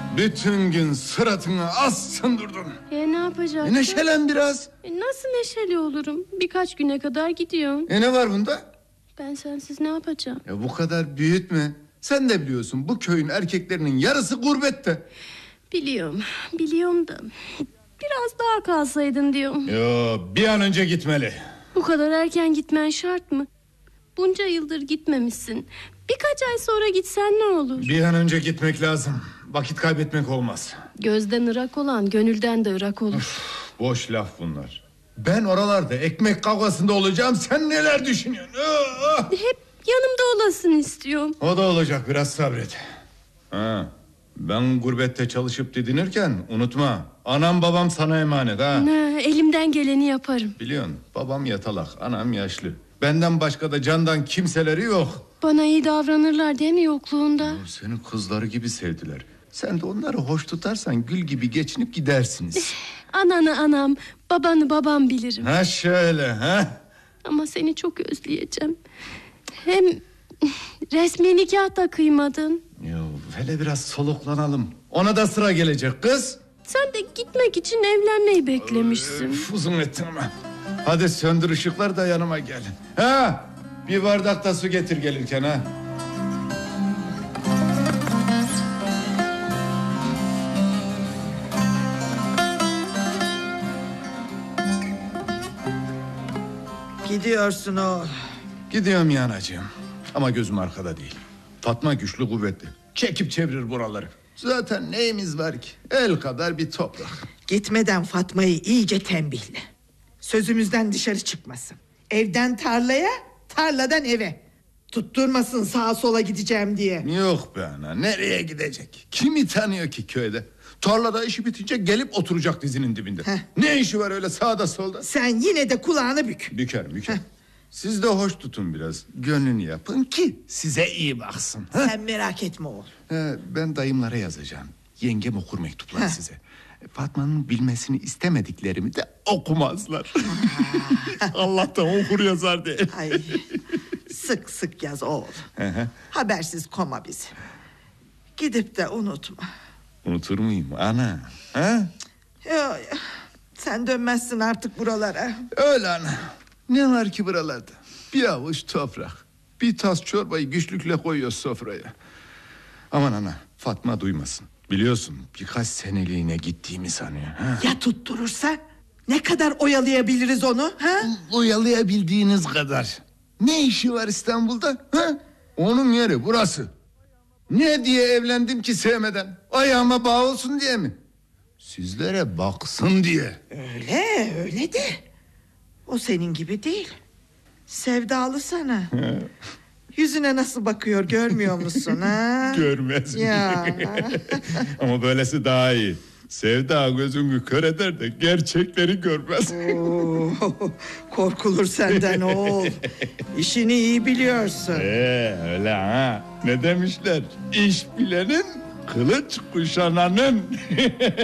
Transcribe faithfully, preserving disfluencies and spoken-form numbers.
Bütün gün suratını assın durdun. E ne yapacaksın? E neşelen biraz. E, nasıl neşeli olurum? Birkaç güne kadar gidiyorum. E ne var bunda? Ben sensiz ne yapacağım? Ya bu kadar büyütme. Sen de biliyorsun bu köyün erkeklerinin yarısı gurbette. Biliyorum, biliyorum da biraz daha kalsaydın diyorum. Yo, bir an önce gitmeli. Bu kadar erken gitmen şart mı? Bunca yıldır gitmemişsin. Birkaç ay sonra gitsen ne olur? Bir an önce gitmek lazım. Vakit kaybetmek olmaz. Gözden ırak olan gönülden de ırak olur. Üf, boş laf bunlar. Ben oralarda ekmek kavgasında olacağım. Sen neler düşünüyorsun? Ah! Hep yanımda olasın istiyorum. O da olacak, biraz sabret. Ha, ben gurbette çalışıp didinirken unutma, anam babam sana emanet ha. Ne, elimden geleni yaparım. Biliyorsun, babam yatalak, anam yaşlı. Benden başka da candan kimseleri yok. Bana iyi davranırlar değil mi yokluğunda? Seni kızları gibi sevdiler. Sen de onları hoş tutarsan gül gibi geçinip gidersiniz. Ananı anam, babanı babam bilirim. Ha şöyle ha. Ama seni çok özleyeceğim. Hem resmi nikah da kıymadın. Yo, hele biraz soluklanalım. Ona da sıra gelecek kız. Sen de gitmek için evlenmeyi beklemişsin. Öf, uzun ettin ama. Hadi söndür ışıklar da yanıma gelin. Ha, bir bardak da su getir gelirken ha. Gidiyorsun o. Gidiyorum ya anacığım. Ama gözüm arkada değil. Fatma güçlü kuvvetli. Çekip çevirir buraları. Zaten neyimiz var ki? El kadar bir toprak. Gitmeden Fatma'yı iyice tembihle. Sözümüzden dışarı çıkmasın. Evden tarlaya, tarladan eve. Tutturmasın sağa sola gideceğim diye. Yok be ana, nereye gidecek? Kimi tanıyor ki köyde? Tarlada işi bitince gelip oturacak dizinin dibinde. Heh. Ne işi var öyle sağda solda? Sen yine de kulağını bük. Büker büker. Siz de hoş tutun biraz. Gönlünü yapın ki size iyi baksın. Ha? Sen merak etme oğul. Ee, ben dayımlara yazacağım. Yengem okur mektupları size. Fatma'nın bilmesini istemediklerimi de okumazlar. Allah'tan okur yazar diye. Ay, sık sık yaz oğul. hı. Habersiz koma bizi. Gidip de unutma. Unutur muyum ana? Ha? Yo, yo. Sen dönmezsin artık buralara. Öyle ana. Ne var ki buralarda? Bir avuç toprak. Bir tas çorbayı güçlükle koyuyor sofraya. Aman ana, Fatma duymasın. Biliyorsun birkaç seneliğine gittiğimi sanıyor. Ha? Ya tutturursa? Ne kadar oyalayabiliriz onu? Ha? Oyalayabildiğiniz kadar. Ne işi var İstanbul'da? Ha? Onun yeri burası. Ne diye evlendim ki sevmeden? Ayağıma bağ olsun diye mi? Sizlere baksın diye. Öyle öyle de. O senin gibi değil. Sevdalı sana. Yüzüne nasıl bakıyor görmüyor musun ha? Görmez mi? Ya. Ama böylesi daha iyi. Sevda gözünü kör eder de gerçekleri görmez. Oo, korkulur senden oğul. İşini iyi biliyorsun. Ee, öyle ha. Ne demişler? İş bilenin kılıç kuşananın.